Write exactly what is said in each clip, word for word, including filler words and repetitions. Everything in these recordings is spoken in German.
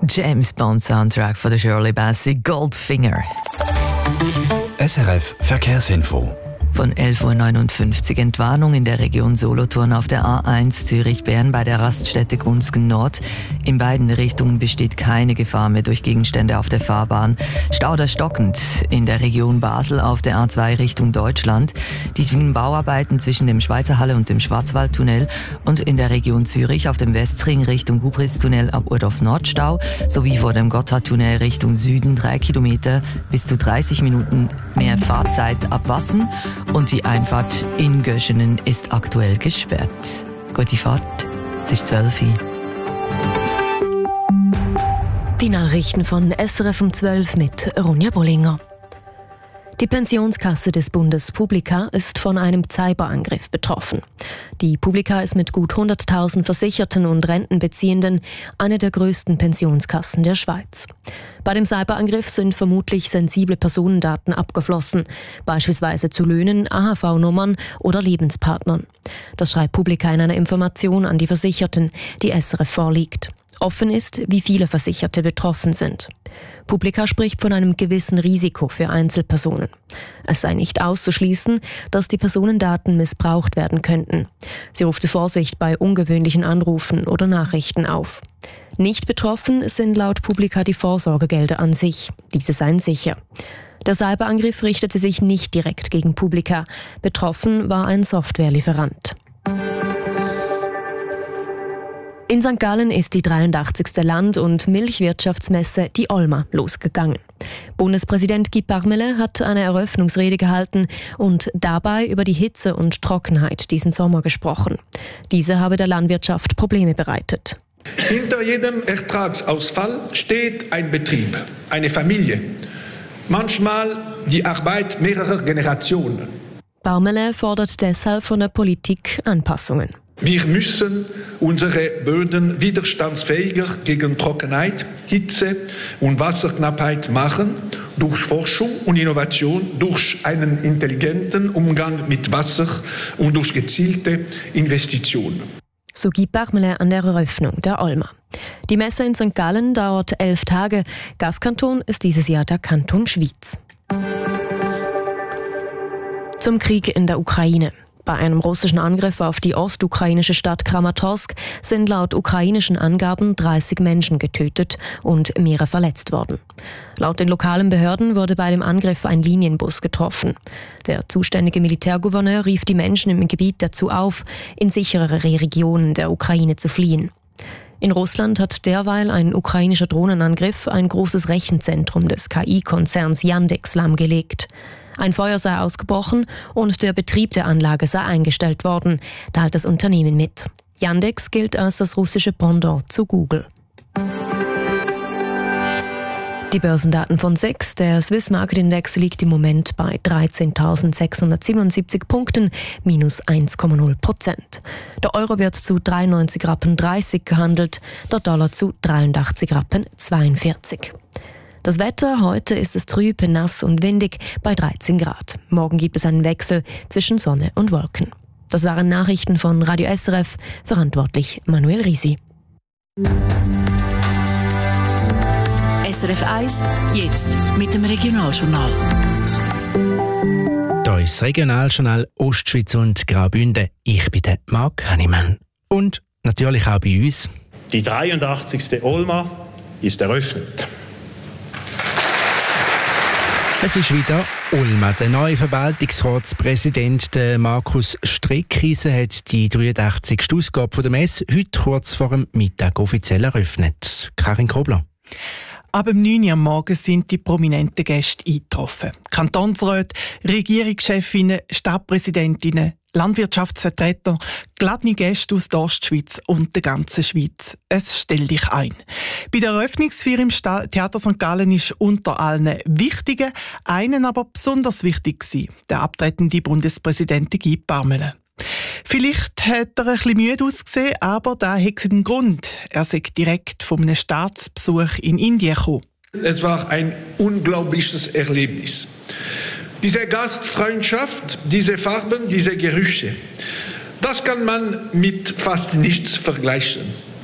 James Bond Soundtrack von der Shirley Bassey, Goldfinger. S R F Verkehrsinfo. Von elf Uhr neunundfünfzig Entwarnung in der Region Solothurn auf der A eins Zürich-Bern bei der Raststätte Gunzgen Nord. In beiden Richtungen besteht keine Gefahr mehr durch Gegenstände auf der Fahrbahn. Stauder stockend in der Region Basel auf der A zwei Richtung Deutschland. Dies wegen Bauarbeiten zwischen dem Schweizer Halle und dem Schwarzwaldtunnel. Und in der Region Zürich auf dem Westring Richtung Hubritztunnel ab Urdorf Nordstau sowie vor dem Gotthardtunnel Richtung Süden drei Kilometer bis zu dreißig Minuten mehr Fahrzeit ab Wassen. Und die Einfahrt in Göschenen ist aktuell gesperrt. Gute Fahrt, es ist zwölf Uhr. Die Nachrichten von S R F um zwölf mit Ronja Bollinger. Die Pensionskasse des Bundes Publica ist von einem Cyberangriff betroffen. Die Publica ist mit gut hunderttausend Versicherten und Rentenbeziehenden eine der größten Pensionskassen der Schweiz. Bei dem Cyberangriff sind vermutlich sensible Personendaten abgeflossen, beispielsweise zu Löhnen, A H V-Nummern oder Lebenspartnern. Das schreibt Publica in einer Information an die Versicherten, die S R F vorliegt. Offen ist, wie viele Versicherte betroffen sind. Publica spricht von einem gewissen Risiko für Einzelpersonen. Es sei nicht auszuschließen, dass die Personendaten missbraucht werden könnten. Sie ruft zur Vorsicht bei ungewöhnlichen Anrufen oder Nachrichten auf. Nicht betroffen sind laut Publica die Vorsorgegelder an sich. Diese seien sicher. Der Cyberangriff richtete sich nicht direkt gegen Publica. Betroffen war ein Softwarelieferant. In Sankt Gallen ist die dreiundachtzigste Land- und Milchwirtschaftsmesse, die Olma, losgegangen. Bundespräsident Guy Parmelin hat eine Eröffnungsrede gehalten und dabei über die Hitze und Trockenheit diesen Sommer gesprochen. Diese habe der Landwirtschaft Probleme bereitet. Hinter jedem Ertragsausfall steht ein Betrieb, eine Familie. Manchmal die Arbeit mehrerer Generationen. Parmelin fordert deshalb von der Politik Anpassungen. Wir müssen unsere Böden widerstandsfähiger gegen Trockenheit, Hitze und Wasserknappheit machen, durch Forschung und Innovation, durch einen intelligenten Umgang mit Wasser und durch gezielte Investitionen. So Guy Parmelin an der Eröffnung der Olma. Die Messe in Sankt Gallen dauert elf Tage. Gastkanton ist dieses Jahr der Kanton Schwyz. Zum Krieg in der Ukraine. Bei einem russischen Angriff auf die ostukrainische Stadt Kramatorsk sind laut ukrainischen Angaben dreißig Menschen getötet und mehrere verletzt worden. Laut den lokalen Behörden wurde bei dem Angriff ein Linienbus getroffen. Der zuständige Militärgouverneur rief die Menschen im Gebiet dazu auf, in sicherere Regionen der Ukraine zu fliehen. In Russland hat derweil ein ukrainischer Drohnenangriff ein großes Rechenzentrum des K I-Konzerns Yandex lahmgelegt. Ein Feuer sei ausgebrochen und der Betrieb der Anlage sei eingestellt worden, teilt das Unternehmen mit. Yandex gilt als das russische Pendant zu Google. Die Börsendaten von S E X, der Swiss Market Index, liegt im Moment bei dreizehntausendsechshundertsiebenundsiebzig Punkten, minus eins Komma null Prozent. Der Euro wird zu dreiundneunzig Rappen dreißig gehandelt, der Dollar zu dreiundachtzig Rappen zweiundvierzig. Das Wetter, heute ist es trüb, nass und windig bei dreizehn Grad. Morgen gibt es einen Wechsel zwischen Sonne und Wolken. Das waren Nachrichten von Radio S R F, verantwortlich Manuel Risi. S R F eins, jetzt mit dem Regionaljournal. Hier ist das Regionaljournal Ostschweiz und Graubünden. Ich bin der Marc Hannemann. Und natürlich auch bei uns. Die dreiundachtzigste Olma ist eröffnet. Es ist wieder Olma. Der neue Verwaltungsratspräsident Markus Streckhiesen hat die dreiundachtzigste Ausgabe der Messe heute kurz vor dem Mittag offiziell eröffnet. Karin Kobler. Ab um neun Uhr am Morgen sind die prominenten Gäste eingetroffen. Kantonsräte, Regierungschefinnen, Stadtpräsidentinnen, Landwirtschaftsvertreter, geladene Gäste aus der Ostschweiz und der ganzen Schweiz. Es stellt dich ein. Bei der Eröffnungsfeier im Theater Sankt Gallen ist unter allen Wichtigen einen aber besonders wichtig gewesen, der abtretende Bundespräsident Guy Parmelin. Vielleicht hat er ein bisschen müde ausgesehen, aber da hat einen Grund. Er sei direkt von einem Staatsbesuch in Indien gekommen. Es war ein unglaubliches Erlebnis. Diese Gastfreundschaft, diese Farben, diese Gerüche, das kann man mit fast nichts vergleichen.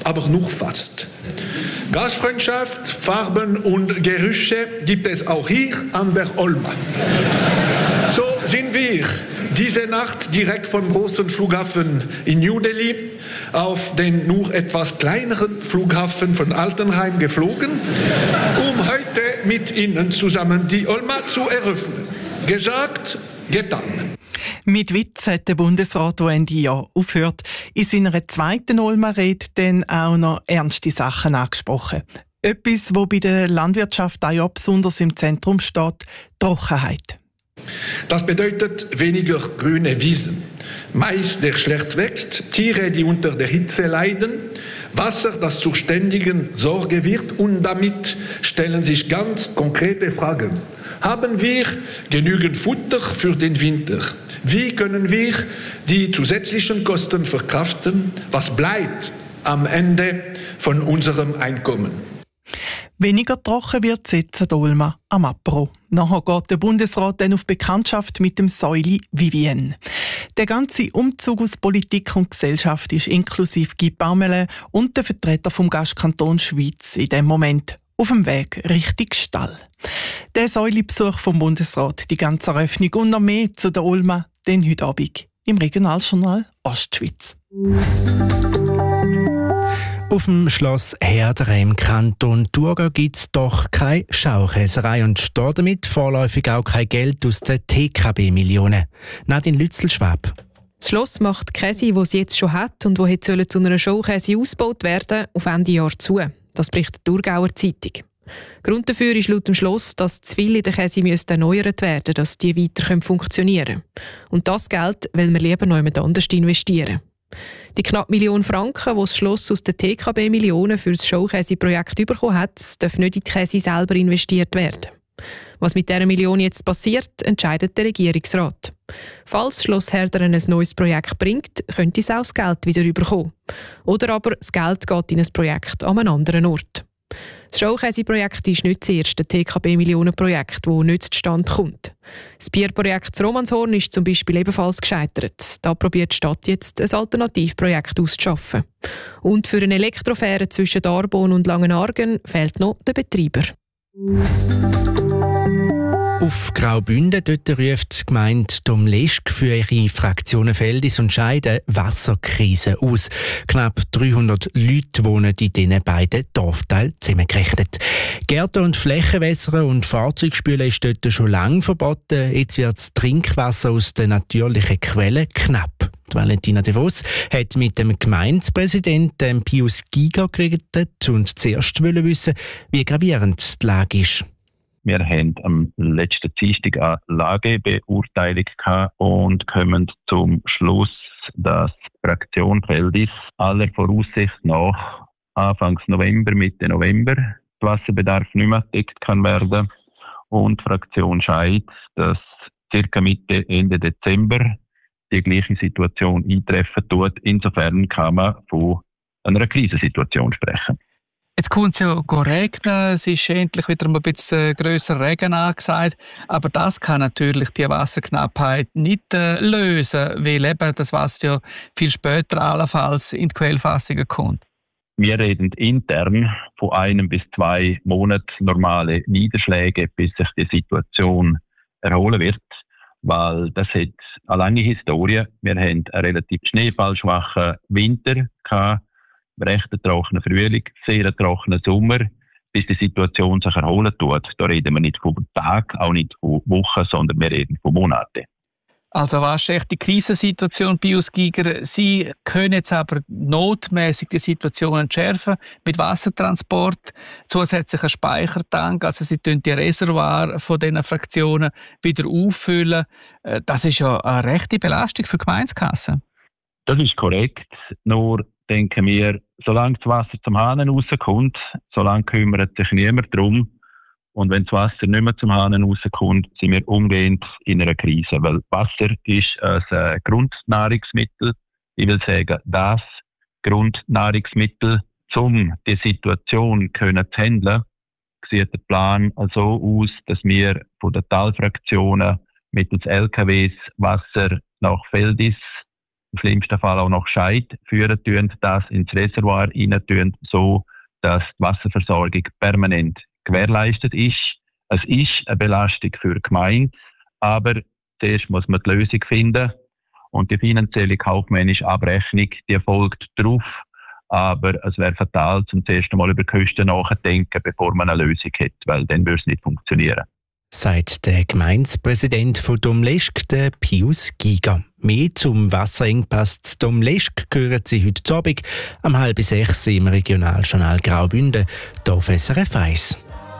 aber nur fast. Gastfreundschaft, Farben und Gerüche gibt es auch hier an der Olma. So sind wir diese Nacht direkt vom großen Flughafen in New Delhi auf den nur etwas kleineren Flughafen von Altenheim geflogen, um heute mit Ihnen zusammen die Olma zu eröffnen. Gesagt, getan. Mit Witz hat der Bundesrat, der Ende Jahr aufhört, in seiner zweiten Olma-Rede dann auch noch ernste Sachen angesprochen. Etwas, wo bei der Landwirtschaft auch ja besonders im Zentrum steht: Trockenheit. Das bedeutet weniger grüne Wiesen, Mais, der schlecht wächst, Tiere, die unter der Hitze leiden, Wasser, das zur ständigen Sorge wird, und damit stellen sich ganz konkrete Fragen. Haben wir genügend Futter für den Winter? Wie können wir die zusätzlichen Kosten verkraften? Was bleibt am Ende von unserem Einkommen? Weniger trocken wird es jetzt an der Olma am Apro. Nachher geht der Bundesrat dann auf Bekanntschaft mit dem Säuli Vivienne. Der ganze Umzug aus Politik und Gesellschaft ist inklusive Guy Parmelin und der Vertreter vom Gastkanton Schwyz in dem Moment auf dem Weg Richtung Stall. Der Säuli-Besuch vom Bundesrat, die ganze Eröffnung und noch mehr zu der Olma, den heute Abend im Regionaljournal Ostschweiz. Auf dem Schloss Herdere im Kanton Thurgau gibt es doch keine Schaukäserei und damit vorläufig auch kein Geld aus den T K B-Millionen. Nadine Lützel-Schwab. Das Schloss macht Käse, die es jetzt schon hat und die heute zu einer Showkäse ausgebaut werden, auf Ende Jahr zu. Das berichtet die Thurgauer Zeitung. Grund dafür ist laut dem Schloss, dass zu viel in der Käse erneuert werden müssen, dass die weiter funktionieren können. Und das Geld will man lieber noch jemand anders investieren. Die knapp Million Franken, die das Schloss aus den T K B-Millionen für das Showkäse-Projekt bekommen hat, dürfen nicht in die Käse selber investiert werden. Was mit dieser Million jetzt passiert, entscheidet der Regierungsrat. Falls das Schloss Herderen ein neues Projekt bringt, könnte es auch das Geld wieder bekommen. Oder aber das Geld geht in ein Projekt an einem anderen Ort. Das Showkäse-Projekt ist nicht das erste T K B-Millionen-Projekt, das nicht zustande kommt. Das Bierprojekt Romanshorn ist zum Beispiel ebenfalls gescheitert. Da probiert die Stadt jetzt ein Alternativprojekt auszuschaffen. Und für eine Elektrofähre zwischen Arbon und Langenargen fehlt noch der Betreiber. Auf Graubünden dort ruft die Gemeinde Domleschg für ihre Fraktionen Feldis und Scheide Wasserkrise aus. Knapp dreihundert Leute wohnen in diesen beiden Dorfteilen zusammengerechnet. Gärten und Flächenwässern und Fahrzeugspülen ist dort schon lange verboten. Jetzt wird das Trinkwasser aus den natürlichen Quellen knapp. Die Valentina De Vos hat mit dem Gemeindepräsidenten Pius Giger geredet und zuerst wollen wissen, wie gravierend die Lage ist. Wir haben am letzten Dienstag eine Lagebeurteilung gehabt und kommen zum Schluss, dass die Fraktion Feldis aller Voraussicht nach Anfang November, Mitte November der Wasserbedarf nicht mehr gedeckt kann werden und die Fraktion Scheid, dass circa Mitte, Ende Dezember die gleiche Situation eintreffen tut. Insofern kann man von einer Krisensituation sprechen. Jetzt kommt es ja regnen, es ist endlich wieder ein bisschen grösser Regen angesagt, aber das kann natürlich die Wasserknappheit nicht äh, lösen, weil eben das Wasser ja viel später allenfalls in die Quellfassungen kommt. Wir reden intern von einem bis zwei Monaten normale Niederschläge, bis sich die Situation erholen wird, weil das hat eine lange Historie. Wir haben einen relativ schneefallschwachen Winter gehabt, recht trockenen Frühling, sehr trockenen Sommer, bis die Situation sich erholen tut. Da reden wir nicht von Tagen, auch nicht von Wochen, sondern wir reden von Monaten. Also was ist echt die Krisensituation, Pius Giger? Sie können jetzt aber notmäßig die Situation entschärfen mit Wassertransport, zusätzlicher Speichertank, also Sie tun die Reservoir von diesen Fraktionen wieder auffüllen. Das ist ja eine rechte Belastung für die Gemeindekasse. Das ist korrekt, nur denken wir, solange das Wasser zum Hahn rauskommt, solange kümmert sich niemand darum. Und wenn das Wasser nicht mehr zum Hahn rauskommt, sind wir umgehend in einer Krise. Weil Wasser ist ein Grundnahrungsmittel. Ich will sagen, das Grundnahrungsmittel, um die Situation können zu handeln, sieht der Plan so aus, dass wir von den Talfraktionen mittels L K Ws Wasser nach Feldis im schlimmsten Fall auch noch Scheid führen tun, das ins Reservoir rein tun, so dass die Wasserversorgung permanent gewährleistet ist. Es ist eine Belastung für die Gemeinde, aber zuerst muss man die Lösung finden und die finanzielle kaufmännische Abrechnung, die folgt darauf. Aber es wäre fatal, zum ersten Mal über Kosten nachzudenken, bevor man eine Lösung hat, weil dann würde es nicht funktionieren. Sagt der Gemeindepräsident von Domleschg, der Pius Giger. Mehr zum Wasserengpass zu Domleschg hören Sie heute Abend um halb sechs im Regionaljournal Graubünden, hier auf S R F eins.